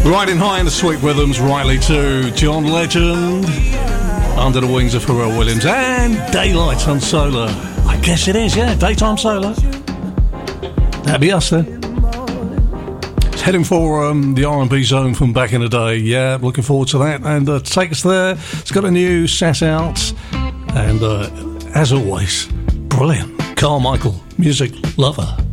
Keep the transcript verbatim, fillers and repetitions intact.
Riding high in the sweet rhythms, rightly to John Legend, Under the Wings of Pharrell Williams, and Daylight on Solar. I guess it is, yeah, Daytime Solar. That'd be us then. It's heading for um, the R and B zone from back in the day. Yeah, looking forward to that. And uh, to take us there, it's got a new set out. And uh, as always, brilliant. Carmichael, music lover.